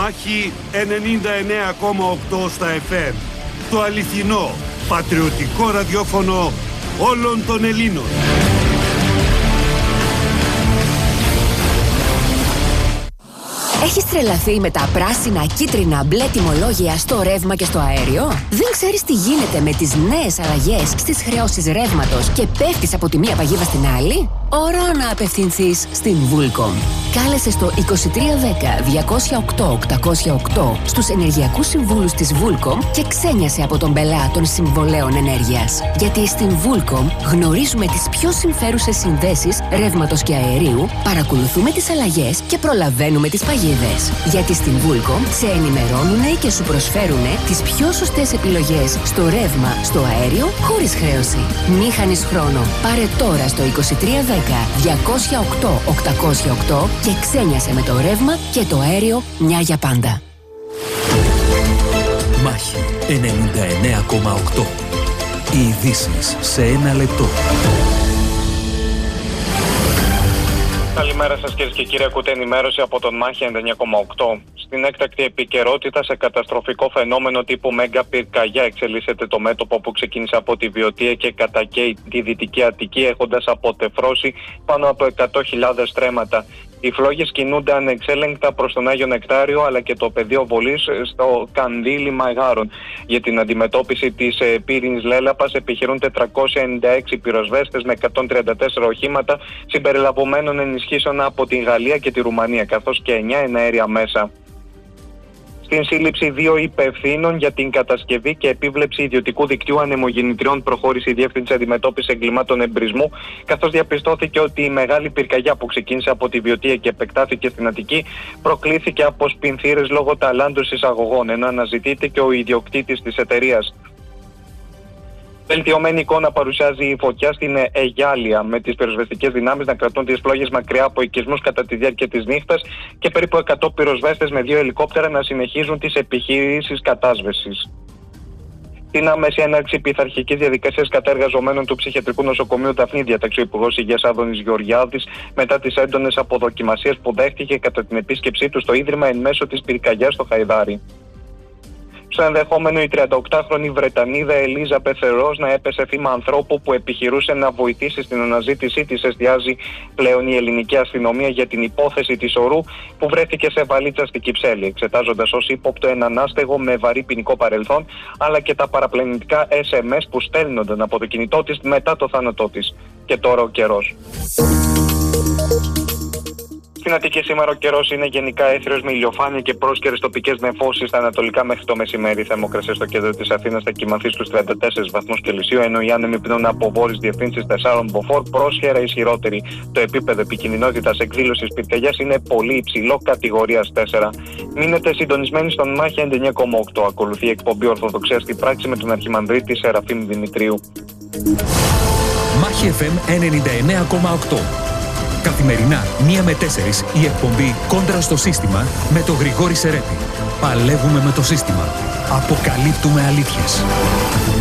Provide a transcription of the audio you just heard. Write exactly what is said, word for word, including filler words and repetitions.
Μάχη ενενήντα εννέα κόμμα οκτώ στα εφ εμ. Το αληθινό, πατριωτικό ραδιόφωνο όλων των Ελλήνων. Έχεις τρελαθεί με τα πράσινα, κίτρινα, μπλε τιμολόγια στο ρεύμα και στο αέριο? Δεν ξέρεις τι γίνεται με τις νέες αλλαγές στις χρεώσεις ρεύματος και πέφτεις από τη μία παγίδα στην άλλη? Ώρα να απευθυνθείς στην Vulcom. Κάλεσε στο είκοσι τρία δέκα διακόσια οκτώ οκτακόσια οκτώ στους ενεργειακούς συμβούλους της Vulcom και ξένιασε από τον πελά των συμβολέων ενέργειας. Γιατί στην Vulcom γνωρίζουμε τις πιο συμφέρουσες συνδέσεις ρεύματος και αερίου, παρακολουθούμε τις αλλαγές και προλαβαίνουμε τις παγίδες. Γιατί στην Vulcom σε ενημερώνουνε και σου προσφέρουνε τις πιο σωστές επιλογές στο ρεύμα, στο αέριο, χωρίς χρέωση. Μη χάνεις χρόνο. Πάρε τώρα στο είκοσι τρία δέκα διακόσια οκτώ οκτακόσια οκτώ και ξένιασε με το ρεύμα και το αέριο μια για πάντα. Μάχη ενενήντα εννέα κόμμα οκτώ. Οι ειδήσεις σε ένα λεπτό. Καλημέρα σας κυρίες και κύριοι, ακούτε ενημέρωση από τον Μάχη ενενήντα εννέα κόμμα οκτώ. Στην έκτακτη επικαιρότητα, σε καταστροφικό φαινόμενο τύπου Μέγκα Πυρκαγιά εξελίσσεται το μέτωπο που ξεκίνησε από τη Βιωτία και κατακαίει τη Δυτική Αττική, έχοντας αποτεφρώσει πάνω από εκατό χιλιάδες στρέμματα. Οι φλόγες κινούνται ανεξέλεγκτα προς τον Άγιο Νεκτάριο αλλά και το πεδίο βολής στο Κανδύλι Μαγάρων. Για την αντιμετώπιση της ε, πύρινης λέλαπας επιχειρούν τετρακόσιοι ενενήντα έξι πυροσβέστες με εκατόν τριάντα τέσσερα οχήματα συμπεριλαμβανομένων ενισχύσεων από τη Γαλλία και τη Ρουμανία, καθώς και εννιά εναέρια μέσα. Στην σύλληψη δύο υπευθύνων για την κατασκευή και επίβλεψη ιδιωτικού δικτύου ανεμογεννητριών προχώρησε η Διεύθυνση Αντιμετώπισης Εγκλημάτων Εμπρισμού, καθώς διαπιστώθηκε ότι η μεγάλη πυρκαγιά που ξεκίνησε από τη Βιωτία και επεκτάθηκε στην Αττική προκλήθηκε από σπινθήρες λόγω ταλάντους εισαγωγών, ενώ αναζητείται και ο ιδιοκτήτης της εταιρείας. Βελτιωμένη εικόνα παρουσιάζει η φωτιά στην Αιγιάλια, με τις πυροσβεστικές δυνάμεις να κρατούν τις φλόγες μακριά από οικισμούς κατά τη διάρκεια της νύχτας και περίπου εκατό πυροσβέστες με δύο ελικόπτερα να συνεχίζουν τις επιχειρήσεις κατάσβεσης. Την άμεση έναρξη πειθαρχικής διαδικασίας κατά εργαζομένων του Ψυχιατρικού Νοσοκομείου Δαφνή διαταξεί ο Υπουργός Υγείας Άδωνης Γεωργιάδης μετά τις έντονες αποδοκιμασίες που δέχτηκε κατά την επίσκεψή του στο Ίδρυμα εν μέσω της πυρκαγιάς στο Χαϊδάρι. Στο ενδεχόμενο η τριανταοκτάχρονη Βρετανίδα Ελίζα Πεθερός να έπεσε θύμα ανθρώπου που επιχειρούσε να βοηθήσει στην αναζήτησή της, εστιάζει πλέον η ελληνική αστυνομία για την υπόθεση της ορού που βρέθηκε σε βαλίτσα στη Κυψέλη, εξετάζοντας ως ύποπτο έναν άστεγο με βαρύ ποινικό παρελθόν, αλλά και τα παραπλανητικά ες εμ ες που στέλνονταν από το κινητό της μετά το θάνατό της. Και τώρα ο καιρός. Στην Αττική σήμερα ο καιρός είναι γενικά έθριος με ηλιοφάνεια και πρόσκαιρες τοπικές νεφώσεις στα ανατολικά μέχρι το μεσημέρι. Η θερμοκρασία στο κέντρο της Αθήνας θα κυμανθεί στους τριάντα τέσσερις βαθμούς Κελσίου, ενώ οι άνεμοι πνέουν από βόρειες διευθύνσεις τεσσάρων μποφόρ πρόσχερα ισχυρότεροι. Το επίπεδο επικινδυνότητας εκδήλωσης πυρκαγιάς είναι πολύ υψηλό, κατηγορίας τέσσερα. Μείνετε συντονισμένοι στον Μάχη ενενήντα εννέα κόμμα οκτώ. Ακολουθεί η εκπομπή Ορθοδοξία στην πράξη με τον Αρχιμανδρίτη Σεραφείμ Δημητρίου. Μάχη εφ εμ ενενήντα εννέα κόμμα οκτώ. Καθημερινά, μία με τέσσερις, η εκπομπή Κόντρα στο σύστημα με τον Γρηγόρη Σερέπη. Παλεύουμε με το σύστημα. Αποκαλύπτουμε αλήθειες.